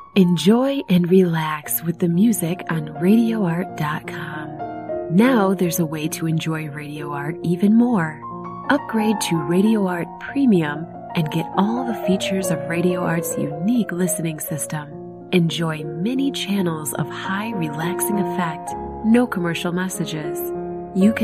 Enjoy and relax with the music on RadioArt.com. Now there's a way to enjoy Radio Art even more. Upgrade to Radio Art Premium and get all the features of Radio Art's unique listening system. Enjoy many channels of high relaxing effect, no commercial messages. You can